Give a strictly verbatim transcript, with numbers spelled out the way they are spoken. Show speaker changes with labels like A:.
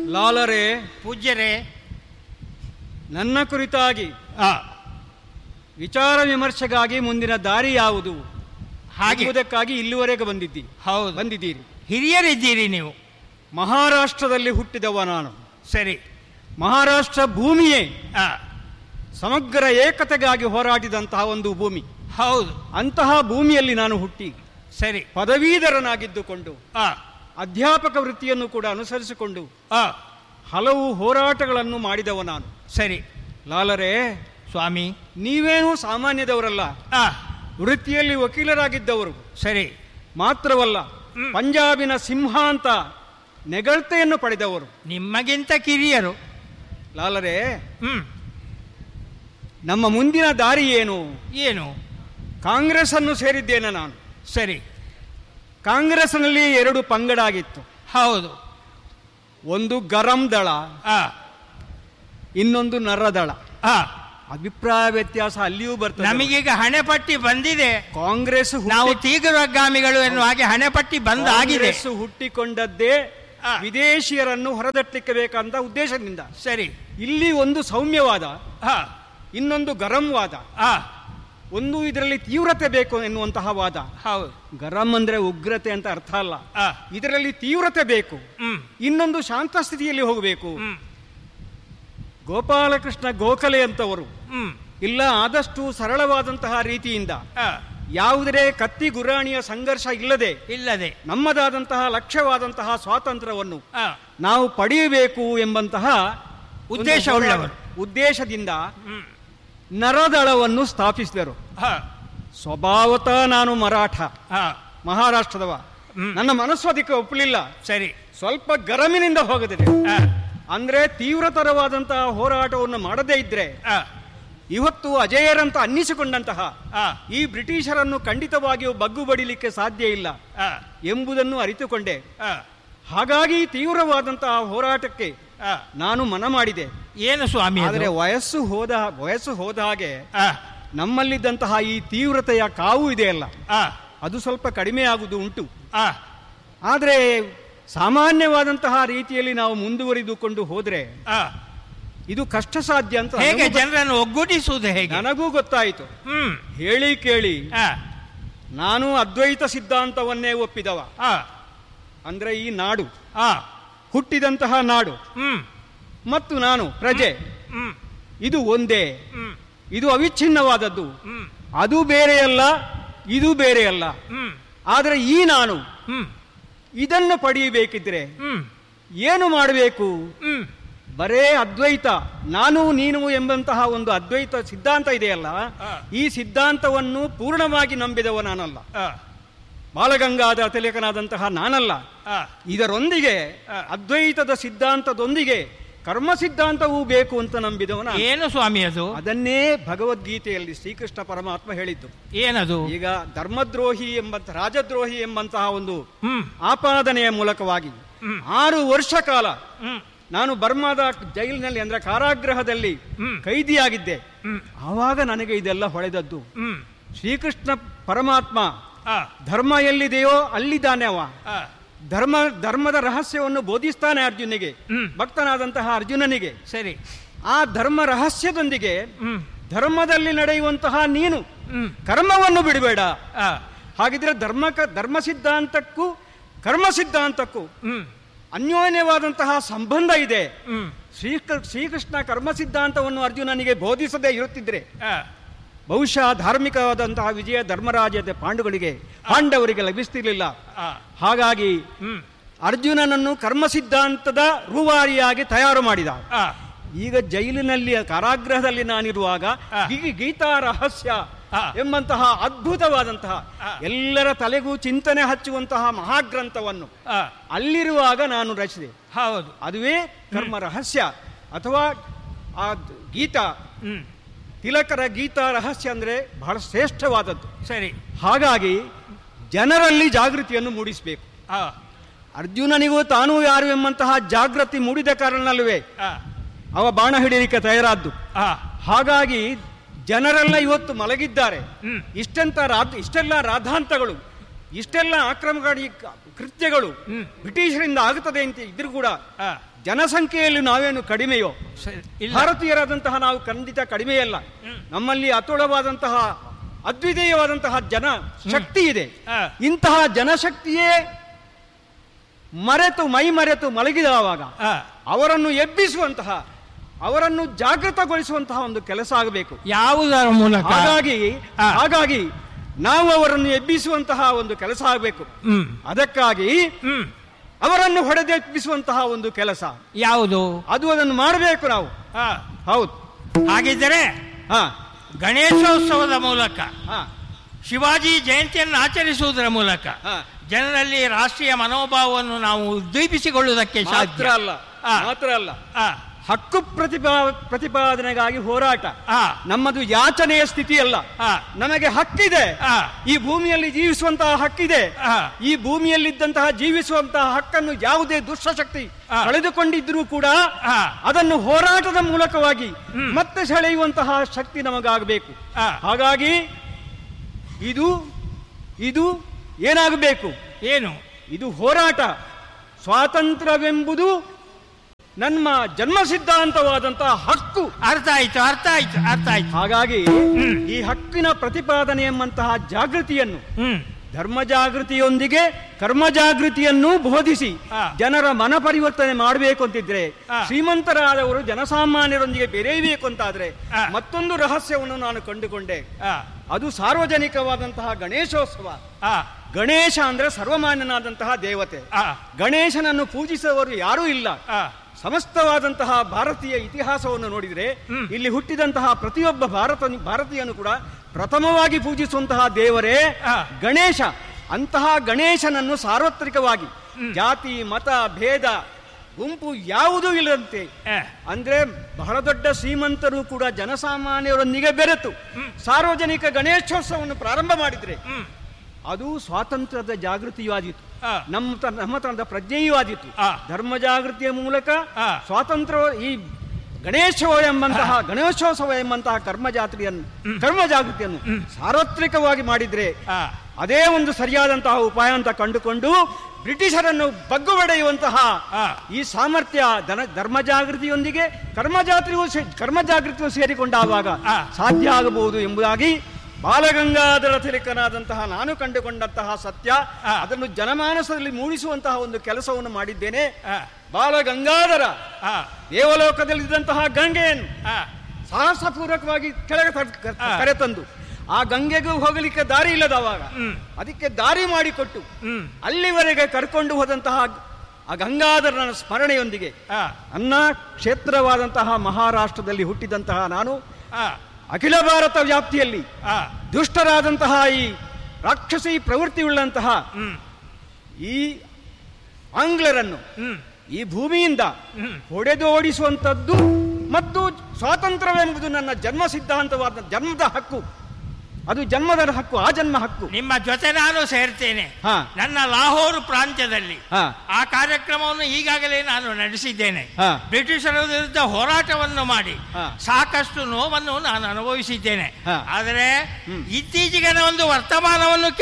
A: ಲಾಲರೇ,
B: ಪೂಜ್ಯರೇ,
A: ನನ್ನ ಕುರಿತಾಗಿ
B: ಆ
A: ವಿಚಾರ ವಿಮರ್ಶೆಗಾಗಿ ಮುಂದಿನ ದಾರಿ ಯಾವುದು ಹಾಗೆಂಬುದಕ್ಕಾಗಿ ಇಲ್ಲಿವರೆಗೆ ಬಂದಿದ್ದಿ.
B: ಹೌದು,
A: ಬಂದಿದ್ದೀರಿ.
B: ಹಿರಿಯರಿದ್ದೀರಿ ನೀವು.
A: ಮಹಾರಾಷ್ಟ್ರದಲ್ಲಿ ಹುಟ್ಟಿದವ ನಾನು.
B: ಸರಿ.
A: ಮಹಾರಾಷ್ಟ್ರ ಭೂಮಿಯೇ
B: ಆ
A: ಸಮಗ್ರ ಏಕತೆಗಾಗಿ ಹೋರಾಡಿದಂತಹ ಒಂದು ಭೂಮಿ.
B: ಹೌದು.
A: ಅಂತಹ ಭೂಮಿಯಲ್ಲಿ ನಾನು ಹುಟ್ಟಿ
B: ಸರಿ
A: ಪದವೀಧರನಾಗಿದ್ದುಕೊಂಡು
B: ಆ
A: ಅಧ್ಯಾಪಕ ವೃತ್ತಿಯನ್ನು ಕೂಡ ಅನುಸರಿಸಿಕೊಂಡು
B: ಆ
A: ಹಲವು ಹೋರಾಟಗಳನ್ನು ಮಾಡಿದವ ನಾನು.
B: ಸರಿ.
A: ಲಾಲರೇ
B: ಸ್ವಾಮಿ,
A: ನೀವೇನೂ ಸಾಮಾನ್ಯದವರಲ್ಲ.
B: ಆ
A: ವೃತ್ತಿಯಲ್ಲಿ ವಕೀಲರಾಗಿದ್ದವರು.
B: ಸರಿ.
A: ಮಾತ್ರವಲ್ಲ, ಪಂಜಾಬಿನ ಸಿಂಹ ಅಂತ ನೆಗಳತೆಯನ್ನು ಪಡೆದವರು.
B: ನಿಮ್ಮಗಿಂತ ಕಿರಿಯರು.
A: ಲಾಲರೇ,
B: ಹ್ಮ್
A: ನಮ್ಮ ಮುಂದಿನ ದಾರಿ ಏನು?
B: ಏನು?
A: ಕಾಂಗ್ರೆಸ್ ಅನ್ನು ಸೇರಿದ್ದೇನೆ ನಾನು.
B: ಸರಿ.
A: ಕಾಂಗ್ರೆಸ್ನಲ್ಲಿ ಎರಡು ಪಂಗಡ ಆಗಿತ್ತು.
B: ಹೌದು.
A: ಒಂದು ಗರಂ ದಳ,
B: ಆ
A: ಇನ್ನೊಂದು ನರದಳ.
B: ಆ
A: ಅಭಿಪ್ರಾಯ ವ್ಯತ್ಯಾಸ ಅಲ್ಲಿಯೂ ಬರ್ತದೆ.
B: ನಮಗೀಗ ಹಣೆಪಟ್ಟಿ ಬಂದಿದೆ.
A: ಕಾಂಗ್ರೆಸ್
B: ನಾವು ತೀವ್ರಗಾಮಿಗಳು ಎನ್ನುವ ಹಾಗೆ ಹಣೆಪಟ್ಟಿ ಬಂದಾಗಿದೆ.
A: ಹುಟ್ಟಿಕೊಂಡದ್ದೇ ವಿದೇಶಿಯರನ್ನು ಹೊರದಟ್ಟಲಿಕ್ಕೆ ಬೇಕಂತ ಉದ್ದೇಶದಿಂದ.
B: ಸರಿ.
A: ಇಲ್ಲಿ ಒಂದು ಸೌಮ್ಯವಾದ,
B: ಹಾ
A: ಇನ್ನೊಂದು ಗರಂ ವಾದ.
B: ಆ
A: ಒಂದು ಇದರಲ್ಲಿ ತೀವ್ರತೆ ಬೇಕು ಎನ್ನುವಂತಹ ವಾದ.
B: ಹೌದು.
A: ಗರಂ ಅಂದ್ರೆ ಉಗ್ರತೆ ಅಂತ ಅರ್ಥ ಅಲ್ಲ.
B: ಆ
A: ಇದರಲ್ಲಿ ತೀವ್ರತೆ ಬೇಕು,
B: ಹ್ಮ್
A: ಇನ್ನೊಂದು ಶಾಂತ ಸ್ಥಿತಿಯಲ್ಲಿ ಹೋಗಬೇಕು.
B: ಹ್ಮ್
A: ಗೋಪಾಲಕೃಷ್ಣ ಗೋಖಲೆ ಅಂತವರು
B: ಹ್ಮ್
A: ಇಲ್ಲ, ಆದಷ್ಟು ಸರಳವಾದಂತಹ ರೀತಿಯಿಂದ
B: ಆ
A: ಯಾವುದೇ ಕತ್ತಿ ಗುರಾಣಿಯ ಸಂಘರ್ಷ ಇಲ್ಲದೆ
B: ಇಲ್ಲದೆ
A: ನಮ್ಮದಾದಂತಹ ಲಕ್ಷ್ಯವಾದಂತಹ ಸ್ವಾತಂತ್ರ್ಯವನ್ನು
B: ಆ
A: ನಾವು ಪಡೆಯಬೇಕು ಎಂಬಂತಹ
B: ಉದ್ದೇಶವುಳ್ಳವರು
A: ಉದ್ದೇಶದಿಂದ
B: ಹ್ಮ್
A: ನರದಳವನ್ನು ಸ್ಥಾಪಿಸಿದರು.
B: ಹಾ
A: ಸ್ವಭಾವತಃ ನಾನು ಮರಾಠ,
B: ಹಾ
A: ಮಹಾರಾಷ್ಟ್ರದವ.
B: ಹ್ಮ್.
A: ನನ್ನ ಮನಸ್ಸು ಅದಕ್ಕೆ ಒಪ್ಪಲಿಲ್ಲ.
B: ಸರಿ.
A: ಸ್ವಲ್ಪ ಗರಮಿನಿಂದ ಹೋಗದಿದೆ.
B: ಆ
A: ಅಂದ್ರೆ ತೀವ್ರತರವಾದಂತಹ ಹೋರಾಟವನ್ನು ಮಾಡದೇ ಇದ್ರೆ
B: ಆ
A: ಇವತ್ತು ಅಜೇಯರಂತ ಅನ್ನಿಸಿಕೊಂಡಂತಹ
B: ಆ
A: ಈ ಬ್ರಿಟಿಷರನ್ನು ಖಂಡಿತವಾಗಿಯೂ ಬಗ್ಗು ಬಡಿಲಿಕ್ಕೆ ಸಾಧ್ಯ ಇಲ್ಲ
B: ಆ
A: ಎಂಬುದನ್ನು ಅರಿತುಕೊಂಡೆ.
B: ಆ
A: ಹಾಗಾಗಿ ತೀವ್ರವಾದಂತಹ ಹೋರಾಟಕ್ಕೆ
B: ಆ
A: ನಾನು ಮನ ಮಾಡಿದೆ.
B: ಏನು ಸ್ವಾಮಿ?
A: ಆದರೆ ವಯಸ್ಸು ಹೋದ ವಯಸ್ಸು ಹೋದ ಹಾಗೆ
B: ಆ
A: ನಮ್ಮಲ್ಲಿದ್ದಂತಹ ಈ ತೀವ್ರತೆಯ ಕಾವು ಇದೆಯಲ್ಲ,
B: ಆ
A: ಅದು ಸ್ವಲ್ಪ ಕಡಿಮೆ ಆಗುವುದು ಉಂಟು.
B: ಆ
A: ಆದರೆ ಸಾಮಾನ್ಯವಾದಂತಹ ರೀತಿಯಲ್ಲಿ ನಾವು ಮುಂದುವರಿದುಕೊಂಡು ಹೋದ್ರೆ
B: ಆ
A: ಇದು ಕಷ್ಟ ಸಾಧ್ಯ ಅಂತ
B: ಹೇಗೆ
A: ನನಗೂ
B: ಜನರನ್ನು ಒಗ್ಗೂಡಿಸುವುದು ಹೇಗೆ?
A: ನನಗೂ ಗೊತ್ತಾಯಿತು.
B: ಹ್ಮ್
A: ಹೇಳಿ ಕೇಳಿ
B: ಆ
A: ನಾನು ಅದ್ವೈತ ಸಿದ್ಧಾಂತವನ್ನೇ ಒಪ್ಪಿದವ.
B: ಆ
A: ಅಂದ್ರೆ ಈ ನಾಡು,
B: ಆ
A: ಹುಟ್ಟಿದಂತಹ ನಾಡು
B: ಹ್ಮ್
A: ಮತ್ತು ನಾನು ಪ್ರಜೆ,
B: ಹ್ಮ್
A: ಇದು ಒಂದೇ,
B: ಹ್ಮ್
A: ಇದು ಅವಿಚ್ಛಿನ್ನವಾದದ್ದು.
B: ಹ್ಮ್
A: ಅದು ಬೇರೆಯಲ್ಲ, ಇದು ಬೇರೆಯಲ್ಲ.
B: ಹ್ಮ್
A: ಆದರೆ ಈ ನಾನು
B: ಹ್ಮ್
A: ಇದನ್ನು ಪಡೆಯಬೇಕಿದ್ರೆ
B: ಹ್ಮ್
A: ಏನು ಮಾಡಬೇಕು?
B: ಹ್ಮ್
A: ಬರೇ ಅದ್ವೈತ, ನಾನು ನೀನು ಎಂಬಂತಹ ಒಂದು ಅದ್ವೈತ ಸಿದ್ಧಾಂತ ಇದೆಯಲ್ಲ,
B: ಆ.
A: ಈ ಸಿದ್ಧಾಂತವನ್ನು ಪೂರ್ಣವಾಗಿ ನಂಬಿದವ ನಾನಲ್ಲ,
B: ಆ
A: ಬಾಲಗಂಗಾಧರ ತಿಲಕನಾದಂತಹ ನಾನಲ್ಲ.
B: ಆ
A: ಇದರೊಂದಿಗೆ
B: ಆ.
A: ಅದ್ವೈತದ ಸಿದ್ಧಾಂತದೊಂದಿಗೆ ಕರ್ಮ ಸಿದ್ಧಾಂತವೂ ಬೇಕು ಅಂತ ನಂಬಿದವನ.
B: ಏನು ಸ್ವಾಮಿ ಅದು?
A: ಅದನ್ನೇ ಭಗವದ್ಗೀತೆಯಲ್ಲಿ ಶ್ರೀಕೃಷ್ಣ ಪರಮಾತ್ಮ ಹೇಳಿದ್ದು.
B: ಏನದು?
A: ಈಗ ಧರ್ಮದ್ರೋಹಿ ಎಂಬಂತ ರಾಜದ್ರೋಹಿ ಎಂಬಂತಹ ಒಂದು
B: ಹ್ಮ್
A: ಆಪಾದನೆಯ ಮೂಲಕವಾಗಿ
B: ಹ್ಮ್
A: ಆರು ವರ್ಷ ಕಾಲ
B: ಹ್ಮ್
A: ನಾನು ಬರ್ಮಾದ ಜೈಲಿನಲ್ಲಿ ಅಂದ್ರೆ ಕಾರಾಗೃಹದಲ್ಲಿ
B: ಹ್ಮ್
A: ಕೈದಿಯಾಗಿದ್ದೆ.
B: ಹ್ಮ್
A: ಆವಾಗ ನನಗೆ ಇದೆಲ್ಲ ಹೊಳೆದದ್ದು.
B: ಹ್ಮ್
A: ಶ್ರೀಕೃಷ್ಣ ಪರಮಾತ್ಮ
B: ಆ
A: ಧರ್ಮ ಎಲ್ಲಿದೆಯೋ ಅಲ್ಲಿದ್ದಾನೆ. ಅವ
B: ಆ
A: ಧರ್ಮ ಧರ್ಮದ ರಹಸ್ಯವನ್ನು ಬೋಧಿಸ್ತಾನೆ ಅರ್ಜುನಿಗೆ,
B: ಹ್ಮ್
A: ಭಕ್ತನಾದಂತಹ ಅರ್ಜುನನಿಗೆ.
B: ಸರಿ.
A: ಆ ಧರ್ಮ ರಹಸ್ಯದೊಂದಿಗೆ
B: ಹ್ಮ್
A: ಧರ್ಮದಲ್ಲಿ ನಡೆಯುವಂತಹ ನೀನು
B: ಹ್ಮ್
A: ಕರ್ಮವನ್ನು ಬಿಡಬೇಡ.
B: ಆ
A: ಹಾಗಿದ್ರೆ ಧರ್ಮ ಧರ್ಮ ಸಿದ್ಧಾಂತಕ್ಕೂ ಕರ್ಮ ಸಿದ್ಧಾಂತಕ್ಕೂ
B: ಹ್ಮ್
A: ಅನ್ಯೋನ್ಯವಾದಂತಹ ಸಂಬಂಧ ಇದೆ.
B: ಹ್ಮ್
A: ಶ್ರೀಕೃ ಶ್ರೀಕೃಷ್ಣ ಕರ್ಮ ಸಿದ್ಧಾಂತವನ್ನು ಅರ್ಜುನನಿಗೆ ಬೋಧಿಸದೇ ಇರುತ್ತಿದ್ರೆ
B: ಆ
A: ಬಹುಶಃ ಧಾರ್ಮಿಕವಾದಂತಹ ವಿಜಯ ಧರ್ಮರಾಜದ ಪಾಂಡುಗಳಿಗೆ ಪಾಂಡವರಿಗೆ ಲಭಿಸ್ತಿರ್ಲಿಲ್ಲ.
B: ಆ
A: ಹಾಗಾಗಿ
B: ಹ್ಮ್
A: ಅರ್ಜುನನನ್ನು ಕರ್ಮ ಸಿದ್ಧಾಂತದ ರೂವಾರಿಯಾಗಿ ತಯಾರು ಮಾಡಿದ.
B: ಆ
A: ಈಗ ಜೈಲಿನಲ್ಲಿ ಕಾರಾಗೃಹದಲ್ಲಿ ನಾನಿರುವಾಗ
B: ಆ.
A: ಈ ಗೀತಾ ರಹಸ್ಯ
B: ಆ.
A: ಎಂಬಂತಹ ಅದ್ಭುತವಾದಂತಹ
B: ಆ.
A: ಎಲ್ಲರ ತಲೆಗೂ ಚಿಂತನೆ ಹಚ್ಚುವಂತಹ ಮಹಾಗ್ರಂಥವನ್ನು
B: ಆ
A: ಅಲ್ಲಿರುವಾಗ ನಾನು ರಚಿಸಿದೆ.
B: ಹೌದು.
A: ಅದುವೇ ಕರ್ಮ ರಹಸ್ಯ ಅಥವಾ ಆ ಗೀತಾ.
B: ಹ್ಮ್
A: ತಿಲಕರ ಗೀತಾ ರಹಸ್ಯ ಅಂದ್ರೆ ಬಹಳ ಶ್ರೇಷ್ಠವಾದದ್ದು.
B: ಸರಿ.
A: ಹಾಗಾಗಿ ಜನರಲ್ಲಿ ಜಾಗೃತಿಯನ್ನು ಮೂಡಿಸಬೇಕು.
B: ಆ
A: ಅರ್ಜುನನಿಗೂ ತಾನೂ ಯಾರು ಎಂಬಂತಹ ಜಾಗೃತಿ ಮೂಡಿದ ಕಾರಣವೇ
B: ಆ
A: ಅವ ಬಾಣ ಹಿಡಿಯಲಿಕ್ಕೆ ತಯಾರಾದ್ದು.
B: ಆ
A: ಹಾಗಾಗಿ ಜನರೆಲ್ಲ ಇವತ್ತು ಮಲಗಿದ್ದಾರೆ.
B: ಹ್ಮ್
A: ಇಷ್ಟಂತ ರಾಧ ಇಷ್ಟೆಲ್ಲ ರಾಧಾಂತಗಳು, ಇಷ್ಟೆಲ್ಲ ಆಕ್ರಮಕಾರಿ ಕೃತ್ಯಗಳು
B: ಹ್ಮ್.
A: ಬ್ರಿಟಿಷರಿಂದ ಆಗುತ್ತದೆ ಅಂತ ಇದ್ರೂ ಕೂಡ
B: ಆ,
A: ಜನಸಂಖ್ಯೆಯಲ್ಲಿ ನಾವೇನು ಕಡಿಮೆಯೋ,
B: ಸರಿ, ಇಲ್ಲ.
A: ಭಾರತೀಯರಾದಂತಹ ನಾವು ಖಂಡಿತ ಕಡಿಮೆಯಲ್ಲ.
B: ಹ್ಮ್.
A: ನಮ್ಮಲ್ಲಿ ಅತೋಳವಾದಂತಹ ಅದ್ವಿತೀಯವಾದಂತಹ ಜನ ಶಕ್ತಿ ಇದೆ.
B: ಆ.
A: ಇಂತಹ ಜನಶಕ್ತಿಯೇ ಮರೆತು ಮೈ ಮರೆತು ಮಲಗಿದವಾಗ
B: ಆ,
A: ಅವರನ್ನು ಎಬ್ಬಿಸುವಂತಹ, ಅವರನ್ನು ಜಾಗೃತಗೊಳಿಸುವಂತಹ ಒಂದು ಕೆಲಸ ಆಗಬೇಕು.
B: ಯಾವುದರ ಮೂಲಕ?
A: ಹಾಗಾಗಿ
B: ಆ.
A: ಹಾಗಾಗಿ ನಾವು ಅವರನ್ನು ಎಬ್ಬಿಸುವಂತಹ ಒಂದು ಕೆಲಸ ಆಗಬೇಕು.
B: ಹ್ಮ್
A: ಅದಕ್ಕಾಗಿ
B: ಹ್ಮ್
A: ಅವರನ್ನು ಹೊಡೆದೆಬ್ಬಿಸುವಂತಹ ಒಂದು ಕೆಲಸ,
B: ಯಾವುದು?
A: ಅದು ಅದನ್ನು ಮಾಡಬೇಕು ನಾವು.
B: ಆ,
A: ಹೌದು.
B: ಹಾಗಿದ್ದರೆ
A: ಹಾ
B: ಗಣೇಶೋತ್ಸವದ ಮೂಲಕ,
A: ಹಾ
B: ಶಿವಾಜಿ ಜಯಂತಿಯನ್ನು ಆಚರಿಸುವುದರ ಮೂಲಕ
A: ಹಾ
B: ಜನರಲ್ಲಿ ರಾಷ್ಟ್ರೀಯ ಮನೋಭಾವವನ್ನು ನಾವು ಉದ್ದೀಪಿಸಿಕೊಳ್ಳುವುದಕ್ಕೆ
A: ಮಾತ್ರ
B: ಸಾಧ್ಯ.
A: ಅಲ್ಲ
B: ಆ.
A: ಮಾತ್ರ ಅಲ್ಲ
B: ಆ,
A: ಹಕ್ಕು ಪ್ರತಿಪಾ ಪ್ರತಿಪಾದನೆಗಾಗಿ ಹೋರಾಟ.
B: ಆ,
A: ನಮ್ಮದು ಯಾಚನೆಯ ಸ್ಥಿತಿ ಅಲ್ಲ.
B: ಆ,
A: ನಮಗೆ ಹಕ್ಕಿದೆ.
B: ಆ,
A: ಈ ಭೂಮಿಯಲ್ಲಿ ಜೀವಿಸುವಂತಹ ಹಕ್ಕಿದೆ.
B: ಆ,
A: ಈ ಭೂಮಿಯಲ್ಲಿದ್ದಂತಹ ಜೀವಿಸುವಂತಹ ಹಕ್ಕನ್ನು ಯಾವುದೇ ದುಷ್ಟಶಕ್ತಿ
B: ಆ.
A: ಕಳೆದುಕೊಂಡಿದ್ರೂ ಕೂಡ
B: ಆ,
A: ಅದನ್ನು ಹೋರಾಟದ ಮೂಲಕವಾಗಿ
B: ಹ್ಮ್.
A: ಮತ್ತೆ ಸೆಳೆಯುವಂತಹ ಶಕ್ತಿ ನಮಗಾಗಬೇಕು.
B: ಆ.
A: ಹಾಗಾಗಿ ಇದು ಇದು ಏನಾಗಬೇಕು?
B: ಏನು?
A: ಇದು ಹೋರಾಟ. ಸ್ವಾತಂತ್ರ್ಯವೆಂಬುದು ನಮ್ಮ ಜನ್ಮ ಸಿದ್ಧಾಂತವಾದಂತಹ ಹಕ್ಕು.
B: ಅರ್ಥ ಆಯ್ತು, ಅರ್ಥ ಆಯ್ತು, ಅರ್ಥ ಆಯ್ತು.
A: ಹಾಗಾಗಿ
B: ಹ್ಮ್.
A: ಈ ಹಕ್ಕಿನ ಪ್ರತಿಪಾದನೆ ಎಂಬಂತಹ ಜಾಗೃತಿಯನ್ನು
B: ಹ್ಮ್
A: ಧರ್ಮ ಜಾಗೃತಿಯೊಂದಿಗೆ ಕರ್ಮ ಜಾಗೃತಿಯನ್ನು ಬೋಧಿಸಿ
B: ಆ.
A: ಜನರ ಮನ ಪರಿವರ್ತನೆ ಮಾಡಬೇಕು ಅಂತಿದ್ರೆ,
B: ಆ.
A: ಶ್ರೀಮಂತರಾದವರು ಜನಸಾಮಾನ್ಯರೊಂದಿಗೆ ಬೆರೆಯಬೇಕು ಅಂತಾದ್ರೆ
B: ಆ.
A: ಮತ್ತೊಂದು ರಹಸ್ಯವನ್ನು ನಾನು ಕಂಡುಕೊಂಡೆ.
B: ಆ,
A: ಅದು ಸಾರ್ವಜನಿಕವಾದಂತಹ ಗಣೇಶೋತ್ಸವ.
B: ಆ,
A: ಗಣೇಶ ಅಂದ್ರೆ ಸರ್ವಮಾನ್ಯನಾದಂತಹ ದೇವತೆ.
B: ಆ,
A: ಗಣೇಶನನ್ನು ಪೂಜಿಸುವವರು ಯಾರೂ ಇಲ್ಲ.
B: ಆ,
A: ಸಮಸ್ತವಾದಂತಹ ಭಾರತೀಯ ಇತಿಹಾಸವನ್ನು ನೋಡಿದರೆ
B: ಹ್ಮ್.
A: ಇಲ್ಲಿ ಹುಟ್ಟಿದಂತಹ ಪ್ರತಿಯೊಬ್ಬ ಭಾರತ ಭಾರತೀಯನು ಕೂಡ ಪ್ರಥಮವಾಗಿ ಪೂಜಿಸುವಂತಹ ದೇವರೇ
B: ಆ.
A: ಗಣೇಶ. ಅಂತಹ ಗಣೇಶನನ್ನು ಸಾರ್ವತ್ರಿಕವಾಗಿ
B: ಹ್ಮ್.
A: ಜಾತಿ ಮತ ಭೇದ ಗುಂಪು ಯಾವುದೂ ಇಲ್ಲದಂತೆ,
B: ಆ,
A: ಅಂದ್ರೆ ಬಹಳ ದೊಡ್ಡ ಶ್ರೀಮಂತರು ಕೂಡ ಜನಸಾಮಾನ್ಯರೊಂದಿಗೆ ಬೆರೆತು
B: ಹ್ಮ್.
A: ಸಾರ್ವಜನಿಕ ಗಣೇಶೋತ್ಸವವನ್ನು ಪ್ರಾರಂಭ ಮಾಡಿದ್ರೆ
B: ಹ್ಮ್
A: ಅದು ಸ್ವಾತಂತ್ರ್ಯದ ಜಾಗೃತಿಯೂ ಆದೀತು,
B: ಆ.
A: ನಮ್ಮ ತ- ನಮ್ಮ ತನದ ಪ್ರಜ್ಞೆಯೂ ಆದೀತು.
B: ಆ.
A: ಧರ್ಮ ಜಾಗೃತಿಯ ಮೂಲಕ
B: ಆ.
A: ಸ್ವಾತಂತ್ರ್ಯ ಈ ಗಣೇಶೋ ಎಂಬಂತಹ ಗಣೇಶೋತ್ಸವ ಎಂಬಂತಹ ಕರ್ಮ ಜಾತ್ರೆಯನ್ನು
B: ಹ್ಮ್.
A: ಕರ್ಮ ಜಾಗೃತಿಯನ್ನು
B: ಹ್ಮ್.
A: ಸಾರ್ವತ್ರಿಕವಾಗಿ ಮಾಡಿದ್ರೆ
B: ಆ,
A: ಅದೇ ಒಂದು ಸರಿಯಾದಂತಹ ಉಪಾಯ ಅಂತ ಕಂಡುಕೊಂಡು ಬ್ರಿಟಿಷರನ್ನು ಬಗ್ಗು ಬಡಿಯುವಂತಹ
B: ಆ.
A: ಈ ಸಾಮರ್ಥ್ಯ ಧನ ಧರ್ಮ ಜಾಗೃತಿಯೊಂದಿಗೆ ಕರ್ಮ ಜಾತ್ರೆಯೂ ಸೇ- ಕರ್ಮ ಜಾಗೃತಿಯು ಸೇರಿಕೊಂಡಾಗ
B: ಆ.
A: ಸಾಧ್ಯ ಆಗಬಹುದು ಎಂಬುದಾಗಿ ಬಾಲಗಂಗಾಧರ ತಿಲಕನಾದಂತಹ ನಾನು ಕಂಡುಕೊಂಡಂತಹ ಸತ್ಯ,
B: ಆ.
A: ಅದನ್ನು ಜನಮಾನಸದಲ್ಲಿ ಮೂಡಿಸುವಂತಹ ಒಂದು ಕೆಲಸವನ್ನು ಮಾಡಿದ್ದೇನೆ.
B: ಆ,
A: ಬಾಲಗಂಗಾಧರ
B: ಆ,
A: ದೇವಲೋಕದಲ್ಲಿದ್ದಂತಹ ಗಂಗೆಯನ್ನು
B: ಆ,
A: ಸಾಹಸಪೂರ್ವಕವಾಗಿ ಕೆಳಗೆ ತ- ಕ-
B: ಆ.
A: ಕರೆತಂದು ಆ ಗಂಗೆಗೂ ಹೋಗಲಿಕ್ಕೆ ದಾರಿ ಇಲ್ಲದವಾಗ
B: ಹ್ಮ್.
A: ಅದಕ್ಕೆ ದಾರಿ ಮಾಡಿಕೊಟ್ಟು
B: ಹ್ಮ್
A: ಅಲ್ಲಿವರೆಗೆ ಕರ್ಕೊಂಡು ಹೋದಂತಹ ಆ ಗಂಗಾಧರನ ಸ್ಮರಣೆಯೊಂದಿಗೆ
B: ಆ,
A: ನನ್ನ ಕ್ಷೇತ್ರವಾದಂತಹ ಮಹಾರಾಷ್ಟ್ರದಲ್ಲಿ ಹುಟ್ಟಿದಂತಹ ನಾನು
B: ಆ,
A: ಅಖಿಲ ಭಾರತ ವ್ಯಾಪ್ತಿಯಲ್ಲಿ
B: ಆ,
A: ದುಷ್ಟರಾದಂತಹ ಈ ರಾಕ್ಷಸಿ ಪ್ರವೃತ್ತಿಯುಳ್ಳಂತಹ
B: ಹ್ಮ್
A: ಈ ಆಂಗ್ಲರನ್ನು
B: ಹ್ಮ್
A: ಈ ಭೂಮಿಯಿಂದ
B: ಹ್ಮ್
A: ಹೊಡೆದೋಡಿಸುವಂಥದ್ದು ಮತ್ತು ಸ್ವಾತಂತ್ರ್ಯವೆಂಬುದು ನನ್ನ ಜನ್ಮ ಸಿದ್ಧಾಂತವಾದ ಜನ್ಮದ ಹಕ್ಕು. ಅದು ಜನ್ಮದ ಹಕ್ಕು, ಆ ಜನ್ಮ ಹಕ್ಕು.
B: ನಿಮ್ಮ ಜೊತೆ ನಾನು ಸೇರ್ತೇನೆ.
A: ಹಾ.
B: ನನ್ನ ಲಾಹೋರ್ ಪ್ರಾಂತ್ಯದಲ್ಲಿ
A: ಹಾ.
B: ಆ ಕಾರ್ಯಕ್ರಮವನ್ನು ಈಗಾಗಲೇ ನಾನು ನಡೆಸಿದ್ದೇನೆ.
A: ಹಾ.
B: ಬ್ರಿಟಿಷರ ವಿರುದ್ಧ ಹೋರಾಟವನ್ನು ಮಾಡಿ
A: ಹಾ.
B: ಸಾಕಷ್ಟು ನೋವನ್ನು ನಾನು ಅನುಭವಿಸಿದ್ದೇನೆ.
A: ಹಾ.
B: ಆದರೆ
A: ಹ್ಮ್.
B: ಇತ್ತೀಚೆಗಿನ ಒಂದು ವರ್ತಮಾನವನ್ನು